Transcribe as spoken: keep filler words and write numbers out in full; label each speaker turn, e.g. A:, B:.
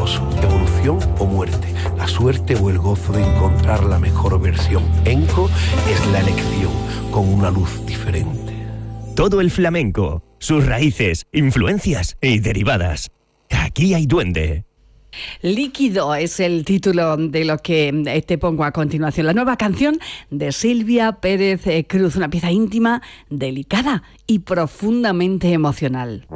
A: doloroso, evolución o muerte, la suerte o el gozo de encontrar la mejor versión. Enco es la elección con una luz diferente.
B: Todo el flamenco, sus raíces, influencias y derivadas. Aquí hay duende.
C: Líquido es el título de lo que te pongo a continuación. La nueva canción de Silvia Pérez Cruz, una pieza íntima, delicada y profundamente emocional.